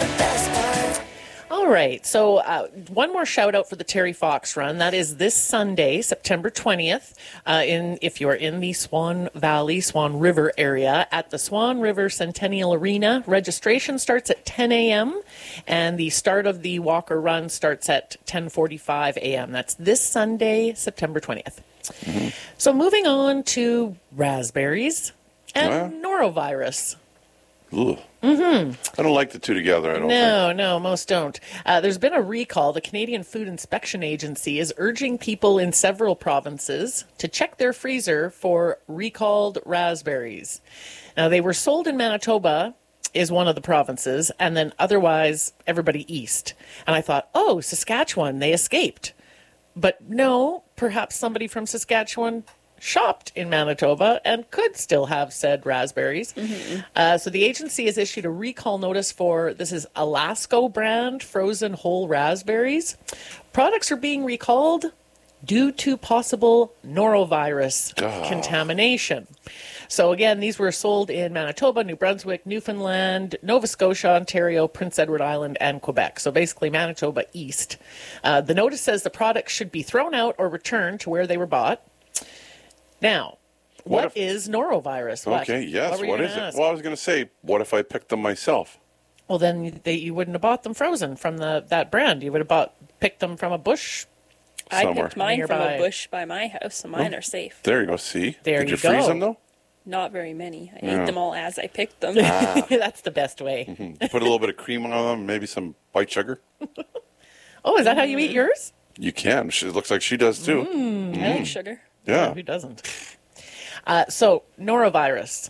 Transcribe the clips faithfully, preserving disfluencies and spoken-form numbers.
All right, so uh, one more shout out for the Terry Fox Run. That is this Sunday, September twentieth, uh, in if you are in the Swan Valley, Swan River area at the Swan River Centennial Arena. Registration starts at ten a.m. and the start of the walk or run starts at ten forty-five a.m. That's this Sunday, September twentieth. Mm-hmm. So moving on to raspberries and yeah. norovirus. Ugh. Mm-hmm. I don't like the two together, I don't no, think. No, most don't. Uh, there's been a recall. The Canadian Food Inspection Agency is urging people in several provinces to check their freezer for recalled raspberries. Now, they were sold in Manitoba, is one of the provinces, and then otherwise everybody east. And I thought, oh, Saskatchewan, they escaped. But no, perhaps somebody from Saskatchewan shopped in Manitoba and could still have said raspberries. Mm-hmm. Uh, so the agency has issued a recall notice for, this is Alaska brand frozen whole raspberries. Products are being recalled due to possible norovirus oh. contamination. So again, these were sold in Manitoba, New Brunswick, Newfoundland, Nova Scotia, Ontario, Prince Edward Island, and Quebec. So basically Manitoba East. Uh, the notice says the products should be thrown out or returned to where they were bought. Now, what, what if, is norovirus? What? Okay, yes, what, what is ask? it? Well, I was going to say, what if I picked them myself? Well, then they, you wouldn't have bought them frozen from the that brand. You would have bought picked them from a bush somewhere. I picked mine nearby. From a bush by my house, so mine oh, are safe. There you go, see? There Did you, you freeze go. them, though? Not very many. I yeah. ate them all as I picked them. Ah. That's the best way. Mm-hmm. Put a little bit of cream on them, maybe some white sugar. Oh, is that how you eat yours? You can. She, it looks like she does, too. Mm, mm. I like sugar. Yeah. yeah who doesn't? Uh, so, norovirus.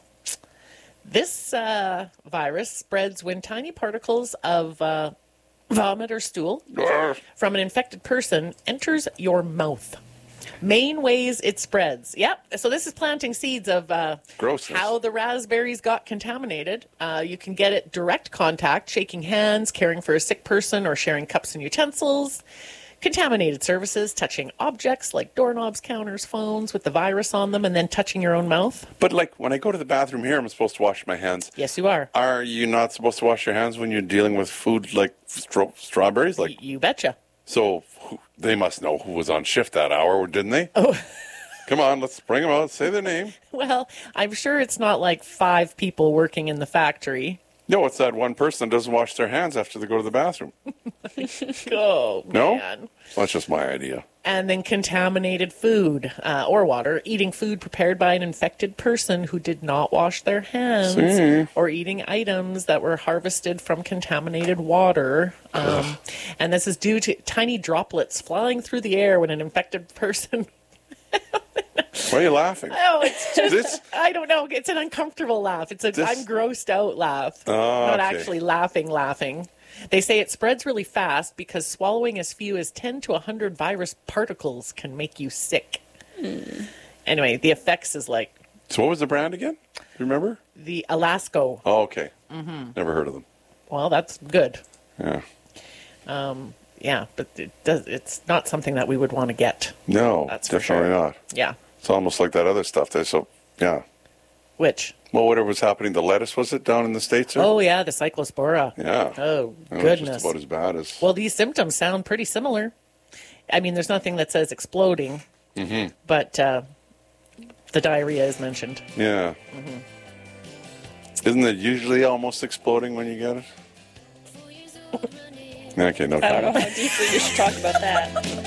This uh, virus spreads when tiny particles of uh, vomit or stool from an infected person enters your mouth. Main ways it spreads. Yep. So this is planting seeds of uh, how the raspberries got contaminated. Uh, you can get it direct contact, shaking hands, caring for a sick person, or sharing cups and utensils. Contaminated surfaces, touching objects like doorknobs, counters, phones with the virus on them, and then touching your own mouth. But like when I go to the bathroom here, I'm supposed to wash my hands. Yes, you are. Are you not supposed to wash your hands when you're dealing with food like stro- strawberries? Like y- you betcha. So who, they must know who was on shift that hour, didn't they? Oh. Come on, let's bring them out. Say their name. Well, I'm sure it's not like five people working in the factory. No, it's that one person that doesn't wash their hands after they go to the bathroom. oh, no? man. Well, that's just my idea. And then contaminated food uh, or water, eating food prepared by an infected person who did not wash their hands, See. or eating items that were harvested from contaminated water. Um, and this is due to tiny droplets flying through the air when an infected person... Why are you laughing? Oh, it's just, this? I don't know. It's an uncomfortable laugh. It's a this? I'm grossed out laugh. Oh, Not okay. actually laughing, laughing. They say it spreads really fast because swallowing as few as ten to one hundred virus particles can make you sick. Mm. Anyway, the effects is like... So what was the brand again? Do you remember? The Alaska. Oh, okay. Mm-hmm. Never heard of them. Well, that's good. Yeah. Um, yeah, but it does, it's not something that we would want to get. No, that's definitely for sure. not. Yeah. It's almost like that other stuff there, so, yeah. Which? Well, whatever was happening, the lettuce, was it, down in the States? Or? Oh, yeah, the cyclospora. Yeah. Oh, no, goodness. Just about as bad as... Well, these symptoms sound pretty similar. I mean, there's nothing that says exploding, mm-hmm. but uh, the diarrhea is mentioned. Yeah. Mm-hmm. Isn't it usually almost exploding when you get it? Okay, no comment. I don't know how deeply you should talk about that.